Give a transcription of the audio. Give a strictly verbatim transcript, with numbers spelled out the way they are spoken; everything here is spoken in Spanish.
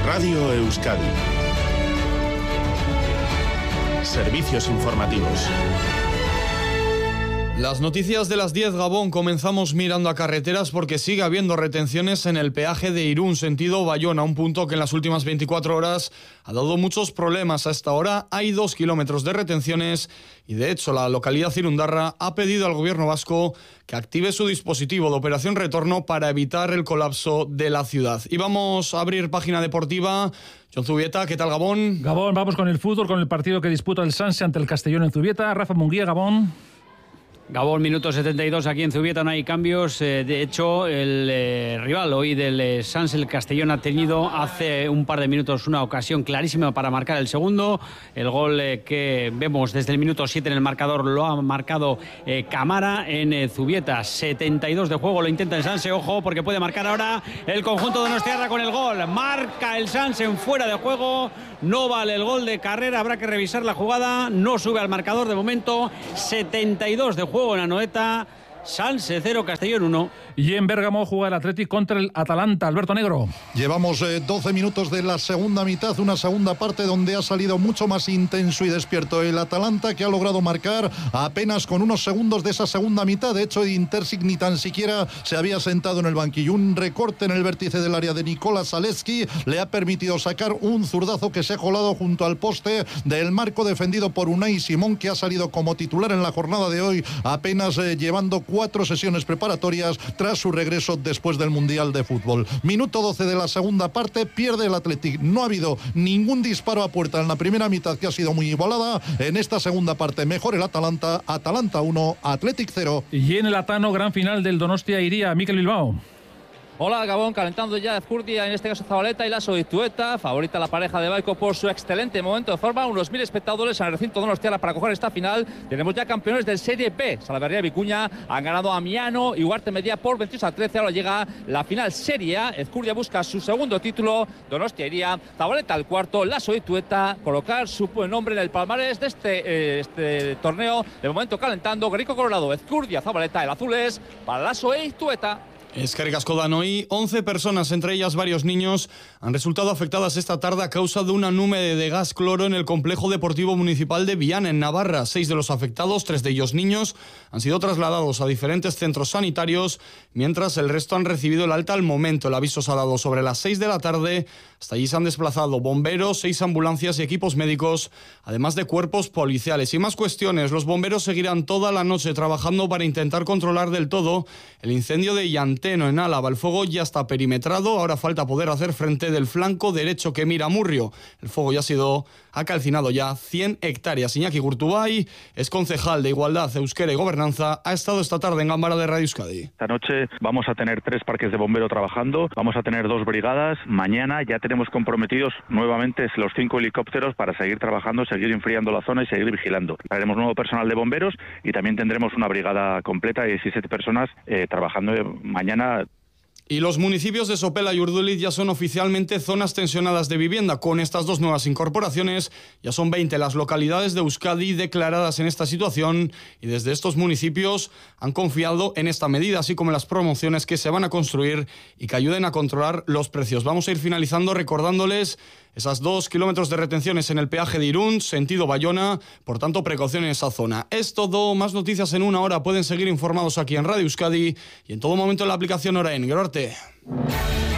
Radio Euskadi. Servicios informativos. Las noticias de las diez, Gabón. Comenzamos mirando a carreteras porque sigue habiendo retenciones en el peaje de Irún, sentido Bayona, un punto que en las últimas veinticuatro horas ha dado muchos problemas. A esta hora hay dos kilómetros de retenciones y, de hecho, la localidad irundarra ha pedido al gobierno vasco que active su dispositivo de operación retorno para evitar el colapso de la ciudad. Y vamos a abrir página deportiva. Jon Zubieta, ¿qué tal, Gabón? Gabón, vamos con el fútbol, con el partido que disputa el Sanse ante el Castellón en Zubieta. Rafa Munguía, Gabón. Gabón, minuto setenta y dos, aquí en Zubieta no hay cambios. Eh, de hecho, el eh, rival hoy del eh, Sanse, el Castellón, ha tenido hace un par de minutos una ocasión clarísima para marcar el segundo. El gol eh, que vemos desde el minuto siete en el marcador lo ha marcado eh, Camara en eh, Zubieta. setenta y dos de juego, lo intenta el Sanse, ojo, porque puede marcar ahora el conjunto de Donostiarra con el gol. Marca el Sanse en fuera de juego, no vale el gol de Carrera, habrá que revisar la jugada, no sube al marcador de momento. setenta y dos de juego en Anoeta, Sanse cero, Castellón uno. Y en Bérgamo juega el Athletic contra el Atalanta. Alberto Negro. Llevamos eh, doce minutos de la segunda mitad, una segunda parte donde ha salido mucho más intenso y despierto el Atalanta, que ha logrado marcar apenas con unos segundos de esa segunda mitad. De hecho, Intersic ni tan siquiera se había sentado en el banquillo. Un recorte en el vértice del área de Nikola Zaleski le ha permitido sacar un zurdazo que se ha colado junto al poste del marco, defendido por Unai Simón, que ha salido como titular en la jornada de hoy, apenas eh, llevando cuatro sesiones preparatorias tras su regreso después del Mundial de Fútbol. Minuto doce de la segunda parte, pierde el Athletic. No ha habido ningún disparo a puerta en la primera mitad, que ha sido muy igualada. En esta segunda parte, mejor el Atalanta. Atalanta uno, Athletic cero. Y en el Atano, gran final del Donostia iría Mikel Bilbao. Hola, Gabón, calentando ya Ezcurdia, en este caso Zabaleta y Lasso Itueta. Favorita la pareja de Baico por su excelente momento de forma. Unos mil espectadores en el recinto Donostiarra para coger esta final. Tenemos ya campeones del Serie B. Salaverría y Vicuña han ganado a Miano y Ugarte Media por veintiocho a trece. Ahora llega la final Serie A. Ezcurdia busca su segundo título. Donostia iría. Zabaleta al cuarto. Lasso Itueta colocar su buen nombre en el palmarés de este, eh, este torneo. De momento calentando. Grico Colorado, Ezcurdia, Zabaleta. El azul es para Lasso Itueta. Eskerrik asko danoi. once personas, entre ellas varios niños, han resultado afectadas esta tarde a causa de una nube de gas cloro en el complejo deportivo municipal de Viana, en Navarra. Seis de los afectados, tres de ellos niños, han sido trasladados a diferentes centros sanitarios, mientras el resto han recibido el alta al momento. El aviso se ha dado sobre las seis de la tarde. Hasta allí se han desplazado bomberos, seis ambulancias y equipos médicos, además de cuerpos policiales. Y más cuestiones. Los bomberos seguirán toda la noche trabajando para intentar controlar del todo el incendio de Llanteno, en Álava. El fuego ya está perimetrado, ahora falta poder hacer frente del flanco derecho que mira a Murrio. El fuego ya ha sido, ha calcinado ya cien hectáreas. Iñaki Gurtubay es concejal de Igualdad, Euskera y Gobernanza, ha estado esta tarde en Gámbara de Radio Euskadi. Esta noche vamos a tener tres parques de bombero trabajando, vamos a tener dos brigadas. Mañana ya tenemos comprometidos nuevamente los cinco helicópteros para seguir trabajando, seguir enfriando la zona y seguir vigilando. Haremos nuevo personal de bomberos y también tendremos una brigada completa de diecisiete personas eh, trabajando mañana. Y los municipios de Sopela y Urduliz ya son oficialmente zonas tensionadas de vivienda. Con estas dos nuevas incorporaciones ya son veinte las localidades de Euskadi declaradas en esta situación, y desde estos municipios han confiado en esta medida, así como en las promociones que se van a construir y que ayuden a controlar los precios. Vamos a ir finalizando recordándoles esas dos kilómetros de retenciones en el peaje de Irún, sentido Bayona, por tanto precaución en esa zona. Es todo, más noticias en una hora. Pueden seguir informados aquí en Radio Euskadi y en todo momento en la aplicación Orain. Gero arte.